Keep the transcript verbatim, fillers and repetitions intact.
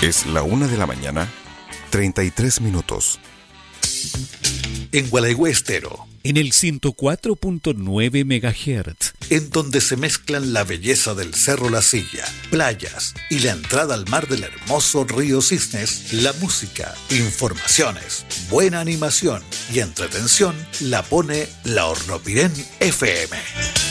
Es la una de la mañana, treinta y tres minutos. En Gualeguay Estero, en el ciento cuatro punto nueve megahertz, en donde se mezclan la belleza del Cerro La Silla, playas y la entrada al mar del hermoso río Cisnes, la música, informaciones, buena animación y entretención la pone la Hornopirén F M.